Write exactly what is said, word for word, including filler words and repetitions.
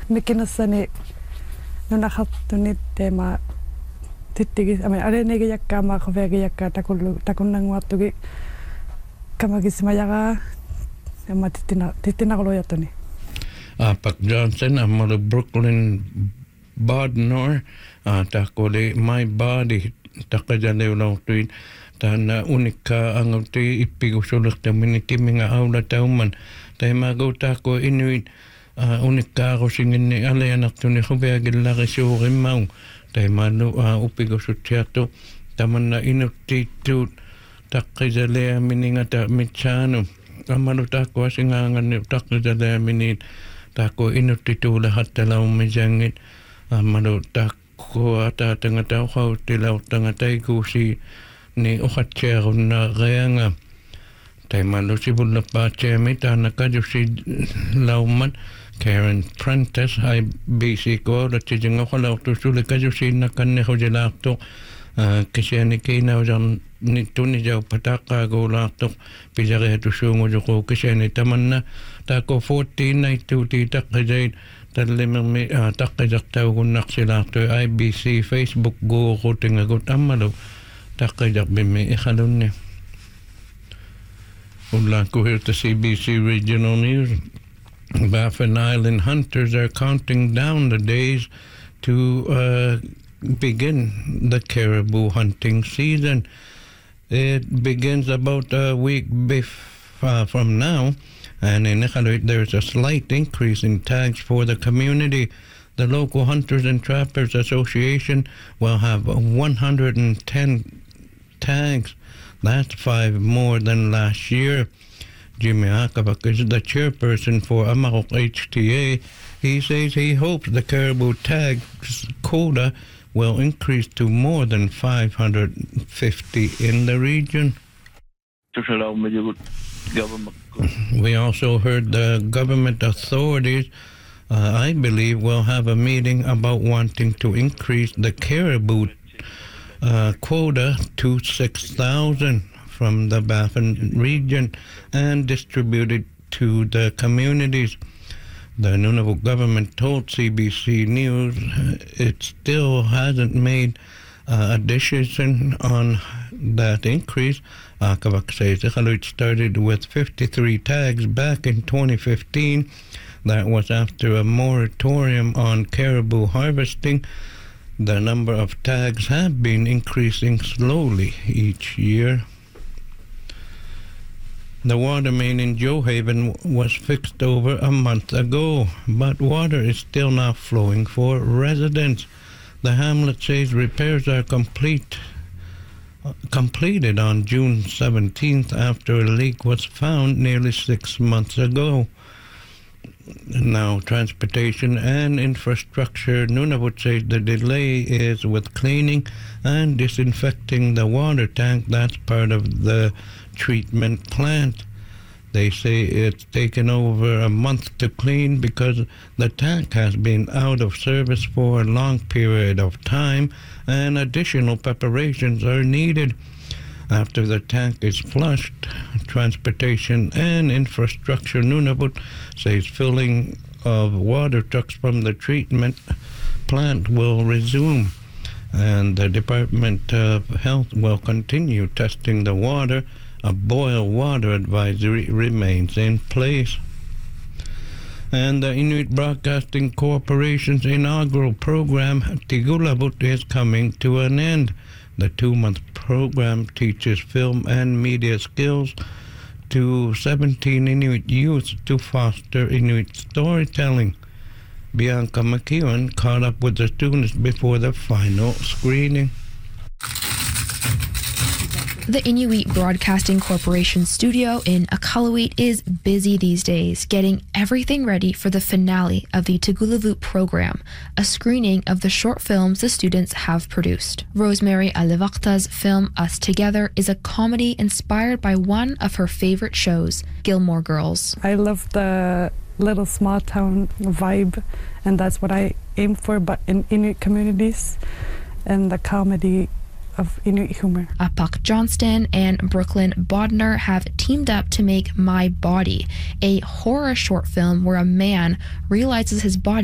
mikinassani nunaqartunit tema tittigis ame alenigiyakkaama qaviagiyakka takullu takunnanguartugi kamagismayaga amma tittina tittinaqlujartuni Pak Johnson ammalu Brooklyn Bodnor takuli my body taqajaleulartuit tana unikka angauti ippigusullertaminiti minga aula tauman taimagu tako inuit unikkaarusinginni alianartuni quviagillarisuurimmau taimalu uppigusutsiartu tamanna inuttiittuut taqqisaleaminingata mitsaanu ammalu tako asingaanganni taqqisaleaminiit tako inuttituula hattalaumisangit ammalu tako ataatangata uqauttilautangataykuusi ni uqatsiarunna reanga taimalu sivullappaatiami taanakajusi laumat Karen Prentice I B C koda tijingoqalautu sulikajusiinnakannihujilaartu kisiani kiinausan nittuni jau pataqaagulaartu pisariatusuungujuqu kisiani tamanna taako fourteen naittuuti taqqisait tallimermi taqqisartaugunnarsilaartu I B C Facebook guuqutingagut ammalu taqqisarbimmi iqalunni Ullaanku hirta C B C Regional News Baffin Island hunters are counting down the days to uh, begin the caribou hunting season. It begins about a week bef- uh, from now, and in Iqaluit there's a slight increase in tags for the community. The local Hunters and Trappers Association will have one hundred ten tags. That's five more than last year. Jimmy Akabak is the chairperson for Amarok H T A. He says he hopes the caribou tag quota will increase to more than five hundred fifty in the region. We also heard the government authorities, uh, I believe, will have a meeting about wanting to increase the caribou uh, quota to six thousand. From the Baffin region and distributed to the communities. The Nunavut government told C B C News it still hasn't made uh, a decision on that increase. Akavak says Iqaluit started with fifty-three tags back in twenty fifteen. That was after a moratorium on caribou harvesting. The number of tags have been increasing slowly each year. The water main in Johaven was fixed over a month ago, but water is still not flowing for residents. The hamlet says repairs are complete, uh, completed on June seventeenth after a leak was found nearly six months ago. Now, Transportation and Infrastructure Nunavut says the delay is with cleaning and disinfecting the water tank. That's part of the treatment plant. They say it's taken over a month to clean because the tank has been out of service for a long period of time and additional preparations are needed. After the tank is flushed, Transportation and Infrastructure Nunavut says filling of water trucks from the treatment plant will resume, and the Department of Health will continue testing the water. A boil water advisory remains in place. And the Inuit Broadcasting Corporation's inaugural program, Tigulavut, is coming to an end. The two-month program teaches film and media skills to seventeen Inuit youths to foster Inuit storytelling. Bianca McEwen caught up with the students before the final screening. The Inuit Broadcasting Corporation studio in Iqaluit is busy these days, getting everything ready for the finale of the Tigulavut program, a screening of the short films the students have produced. Rosemary Alivakta's film Us Together is a comedy inspired by one of her favorite shows, Gilmore Girls. I love the little small town vibe, and that's what I aim for, but in Inuit communities, and the comedy of Inuit humor. Apak Johnston and Brooklyn Bodner have teamed up to make My Body, a horror short film where a man realizes his body